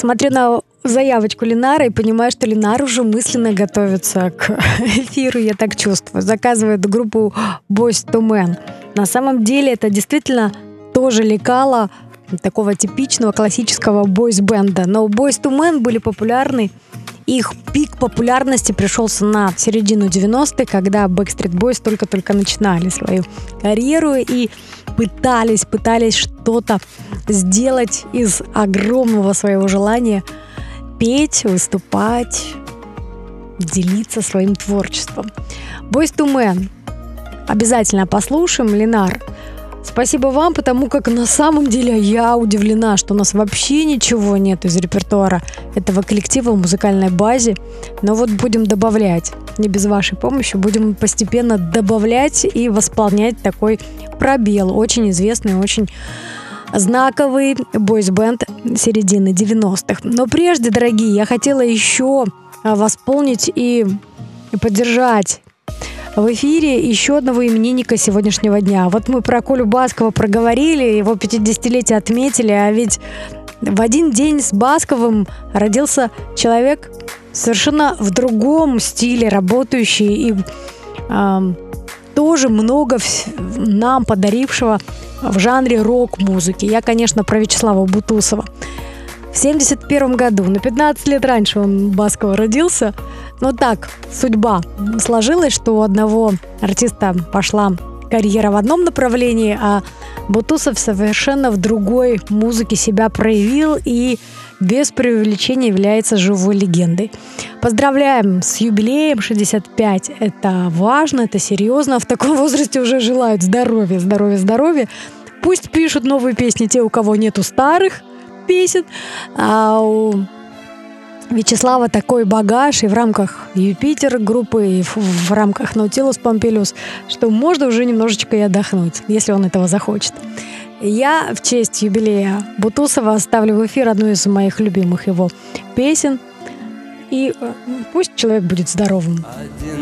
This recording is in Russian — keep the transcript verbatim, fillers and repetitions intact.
Смотрю на заявочку Ленары и понимаю, что Ленар уже мысленно готовится к эфиру, я так чувствую. Заказывает группу Boyz two Men. На самом деле это действительно тоже лекало такого типичного классического бойс-бенда. Но Boyz two Men были популярны. Их пик популярности пришелся на середину девяностых, когда Backstreet Boys только-только начинали свою карьеру и пытались, пытались что-то сделать из огромного своего желания петь, выступать, делиться своим творчеством. Boyz two Men. Обязательно послушаем. Ленар, спасибо вам, потому как на самом деле я удивлена, что у нас вообще ничего нет из репертуара этого коллектива в музыкальной базе. Но вот будем добавлять. Не без вашей помощи. Будем постепенно добавлять и восполнять такой пробел. Очень известный, очень знаковый бойс-бенд середины девяностых. Но прежде, дорогие, я хотела еще восполнить и поддержать в эфире еще одного именинника сегодняшнего дня. Вот мы про Колю Баскова проговорили, его пятидесятилетие отметили, а ведь в один день с Басковым родился человек совершенно в другом стиле работающий и э, тоже много нам подарившего в жанре рок-музыки. Я, конечно, про Вячеслава Бутусова. В семьдесят первом году, на пятнадцать лет раньше он Баскова родился. Но так судьба сложилась, что у одного артиста пошла карьера в одном направлении, а Бутусов совершенно в другой музыке себя проявил и без преувеличения является живой легендой. Поздравляем с юбилеем шестьдесят пять. Это важно, это серьезно. В таком возрасте уже желают здоровья, здоровья, здоровья. Пусть пишут новые песни те, у кого нету старых песен, а у Вячеслава такой багаж и в рамках Юпитер группы, и в, в рамках Nautilus Pompilius, что можно уже немножечко и отдохнуть, если он этого захочет. Я в честь юбилея Бутусова оставлю в эфир одну из моих любимых его песен. И пусть человек будет здоровым. Один